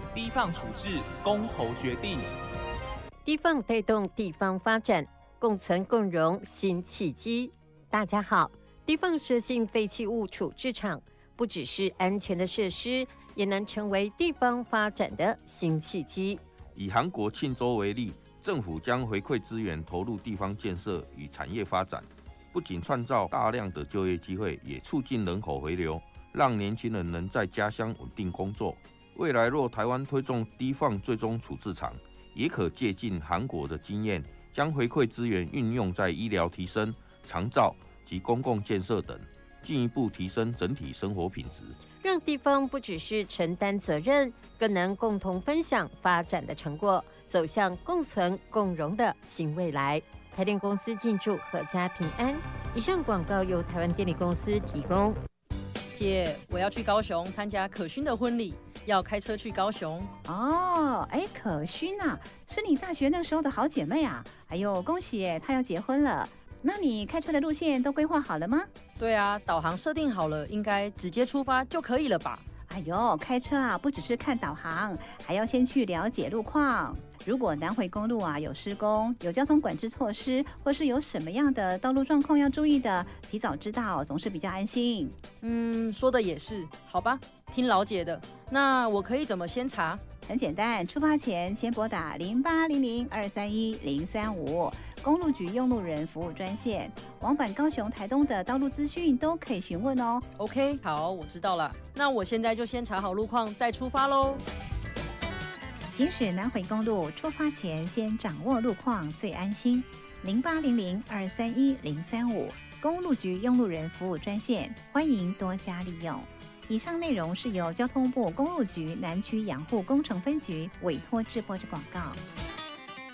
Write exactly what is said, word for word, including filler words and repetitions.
低放处置公投决定。 低放带动地方发展，共存共荣新契机。大家好，低放设性废弃物处置场不只是安全的设施，也能成为地方发展的新契机。 以韩国庆州为例，政府将回馈资源投入地方建设与产业发展，不仅创造大量的就业机会，也促进人口回流，让年轻人能在家乡稳定工作。未来若台湾推动低放最终处置场，也可借鉴韩国的经验，将回馈资源运用在医疗提升、长照及公共建设等，进一步提升整体生活品质， 让地方不只是承担责任，更能共同分享发展的成果，走向共存共荣的新未来。台电公司进驻阖家平安。以上广告由台湾电力公司提供。 姐，我要去高雄参加可勋的婚礼，要开车去高雄。 哦，哎，可勋啊，是你大学那时候的好姐妹啊！哎呦，恭喜耶，她要结婚了。那你开车的路线都规划好了吗？ 对啊，导航设定好了，应该直接出发就可以了吧？ 哎呦，开车啊，不只是看导航，还要先去了解路况。如果南回公路啊有施工、有交通管制措施，或是有什么样的道路状况要注意的，提早知道总是比较安心。 嗯，说的也是，好吧，听老姐的。那我可以怎么先查？ 很简单，出发前先拨打零八零零二三一零三五公路局用路人服务专线，往返高雄、台东的道路资讯都可以询问哦。 OK， 好，我知道了。那我现在就先查好路况，再出发喽。 行驶南回公路，出发前先掌握路况最安心。零八零零二三一零三五公路局用路人服务专线，欢迎多加利用。以上内容是由交通部公路局南区养护工程分局委托制播之广告。